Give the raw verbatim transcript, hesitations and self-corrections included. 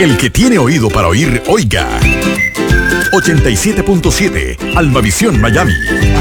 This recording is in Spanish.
El que tiene oído para oír, oiga. ochenta y siete punto siete, Almavisión Miami.